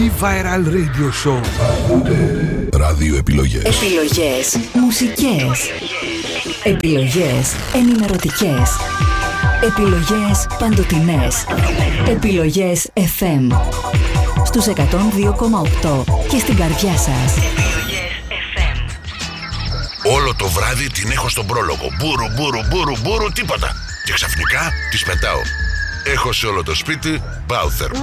Viral Radio Show. Ράδιο επιλογές. Επιλογές μουσικές. Επιλογές ενημερωτικές. Επιλογές παντοτινές. Επιλογές FM. Στους 102,8 και στην καρδιά σας. Επιλογές FM. Όλο το βράδυ την έχω στον πρόλογο. Μπούρου, τίποτα. Και ξαφνικά τις πετάω. Έχω σε όλο το σπίτι Bautherm.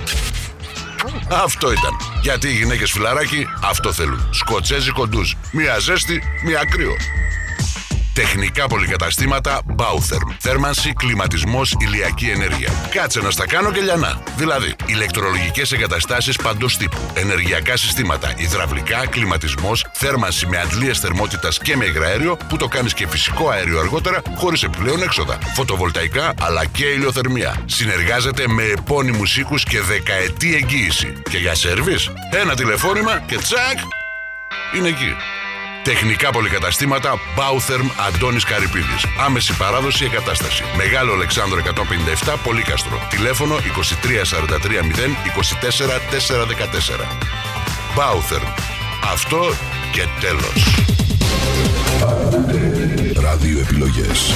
Αυτό ήταν. Γιατί οι γυναίκες φιλαράκι αυτό θέλουν. Σκοτσέζικο ντουζ. Μία ζέστη, μία κρύο. Τεχνικά πολυκαταστήματα Bautherm. Θέρμανση, κλιματισμός, ηλιακή ενέργεια. Κάτσε να στα κάνω και λιανά. Δηλαδή, ηλεκτρολογικές εγκαταστάσεις παντός τύπου. Ενεργειακά συστήματα, υδραυλικά, κλιματισμός, θέρμανση με αντλίες θερμότητας και με υγραέριο που το κάνεις και φυσικό αέριο αργότερα χωρίς επιπλέον έξοδα. Φωτοβολταϊκά αλλά και ηλιοθερμία. Συνεργάζεται με επώνυμους οίκους και δεκαετή εγγύηση. Και για σέρβις, ένα τηλεφώνημα και τσακ, είναι εκεί. Τεχνικά πολυκαταστήματα Bautherm Αντώνης Καρυπίδης. Άμεση παράδοση εγκατάσταση. Μεγάλο Αλεξάνδρο 157 Πολύκαστρο. Τηλέφωνο 2343 0 24 414. Bautherm. Αυτό και τέλος. Ράδιο επιλογές.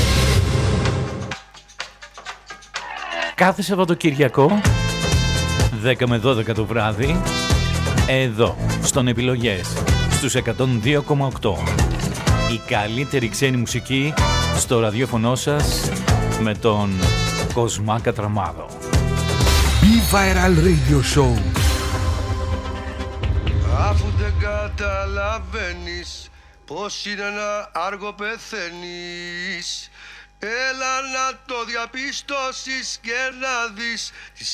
Κάθε Σαββατοκυριακό 10 με 12 το βράδυ εδώ στον Επιλογές στους 102,8. Η καλύτερη ξένη μουσική στο ραδιόφωνο σας με τον Κοσμά Κατραμάδο. Viral Radio Show. Αφού δεν καταλαβαίνεις πως είναι ένα άργο πεθαίνεις, έλα να το διαπιστώσεις και να δεις τις